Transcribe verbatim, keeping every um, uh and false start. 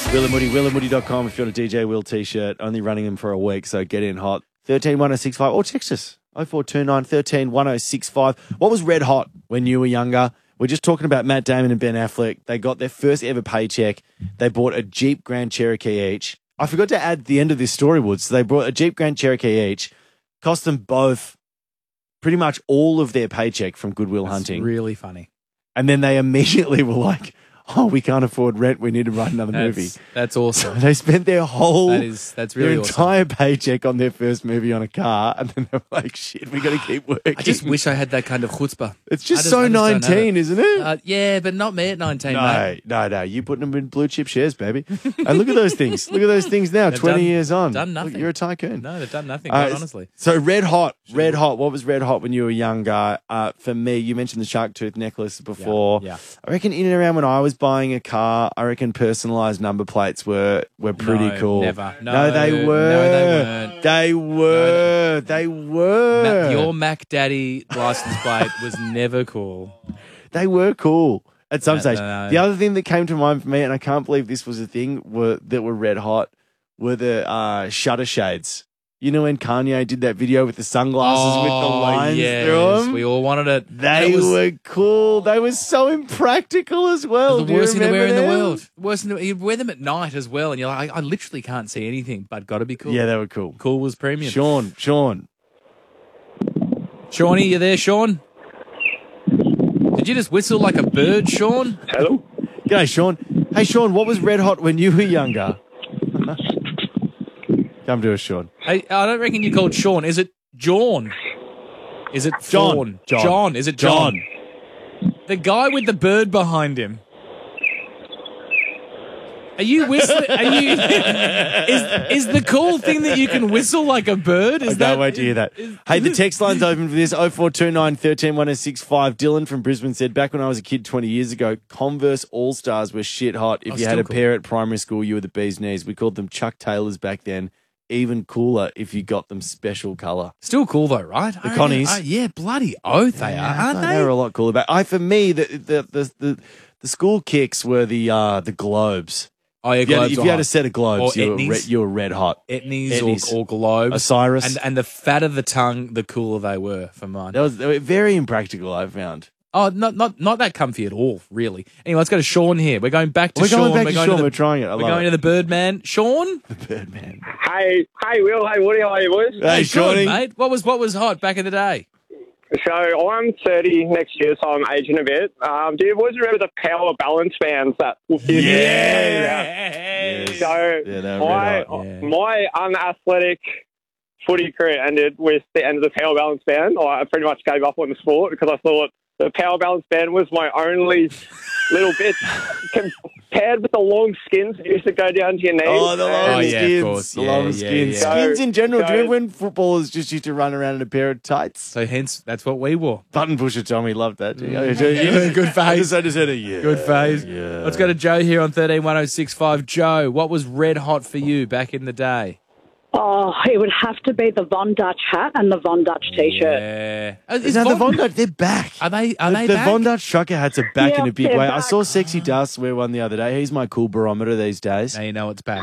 Will and Woody, will and woody dot com if you want a D J Will t-shirt. Only running them for a week, so get in hot. one three one oh six five or text us. oh four two nine, one three one oh six five. What was red hot when you were younger? We're just talking about Matt Damon and Ben Affleck. They got their first ever paycheck. They bought a Jeep Grand Cherokee each. I forgot to add the end of this story, Woods. So they bought a Jeep Grand Cherokee each. Cost them both pretty much all of their paycheck from Goodwill That's Hunting. really funny. And then they immediately were like, oh, we can't afford rent. We need to write another That's, movie. that's awesome. They spent their whole, That is, that's really their awesome. entire paycheck on their first movie on a car. And then they were like, shit, we got to keep working. I just wish I had that kind of chutzpah. It's I just, just- so I just don't have nineteen, it. isn't it? Uh, yeah, but not me at nineteen, no, mate. no, no. You putting them in blue chip shares, baby. And look at those things. Look at those things now, They've twenty done- years on. done Look, nothing. you're a tycoon. No, they've done nothing, Uh, quite honestly. So red hot, red hot. What was red hot when you were younger? Uh, for me, you mentioned the shark tooth necklace before. Yeah, yeah. I reckon in and around when I was buying a car, I reckon personalised number plates were were pretty No, cool. never. No, no, they no, were. they weren't. They were. They were. Ma- your Mac Daddy license plate was never cool. They were cool at some No, stage. no, no. The other thing that came to mind for me, and I can't believe this was a thing, were that were red hot, were the uh, shutter shades. You know when Kanye did that video with the sunglasses with the lines yes, through them? we all wanted it. And They it was were cool. They were so impractical as well. the Do you worst thing to wear in the remember them? world. Worst thing to, you'd wear them at night as well, and you're like, I, I literally can't see anything, but got to be cool. Yeah, they were cool. Cool was premium. Sean, Sean. Shawnee, you there, Sean? Did you just whistle like a bird, Sean? Hello? G'day, Sean. Hey, Sean, what was red hot when you were younger? Come to us, Sean. Hey, I don't reckon you called Sean. Is it John? Is it John. Fawn? John. John. Is it John? The guy with the bird behind him. Are you whistling? Are you? is is the cool thing that you can whistle like a bird? Is I that? can't wait to hear that. Hey, the text line's open for this. oh four two nine, one three one oh six five. Dylan from Brisbane said, back when I was a kid twenty years ago, Converse All-Stars were shit hot. If Oh, you had still a cool. pair at primary school, you were the bee's knees. We called them Chuck Taylors back then. Even cooler if you got them special colour. Still cool though, right? The Connies. Uh, yeah, bloody oath they are, aren't No, they? they were a lot cooler. But I, for me, the the, the the the school kicks were the uh, the globes. Oh yeah, If you, had, globes. if are you had hot. a set of globes, Or you were, Etnies. re- you were red hot. Etnies, Etnies. Or, or globes, Osiris. and and the fatter the tongue, the cooler they were for mine. That was they were very impractical, I found. Oh, not not not that comfy at all, really. Anyway, let's go to Sean here. We're going back to We're Sean. going back we're to going Sean. the, We're trying it. I we're love going it. to the Birdman. Sean, The Birdman. Hey, hey, Will. Hey, Woody. How are you, boys? Hey, good, Shawnee. mate. What was what was hot back in the day? So I'm thirty next year, so I'm aging a bit. Um, do you boys remember the Power Balance bands that? Yeah. So Yeah, they were my red hot. Yeah. my unathletic footy career ended with the end of the Power Balance band. I pretty much gave up on the sport because I thought the Power Balance band was my only little bit compared with the long skins that used to go down to your knees. Oh, the long Oh, yeah, of skins. course. The Yeah, long yeah, skins. yeah. Skins in general. Do you So- remember when footballers just used to run around in a pair of tights? So hence that's what we wore. Button pusher Tommy loved that. Mm. Yeah, Good I phase. just, I just had a yeah. Good phase. Yeah. Let's go to Joe here on thirteen one oh six five. Joe, what was red hot for you back in the day? Oh, it would have to be the Von Dutch hat and the Von Dutch T-shirt. Yeah. Uh, is No, the Von- Von Dutch, they're back. Are they? Are the they the back? Von Dutch trucker hats are back Yeah, in a big they're way. I back. saw Sexy Dust wear one the other day. He's my cool barometer these days. Now you know it's back.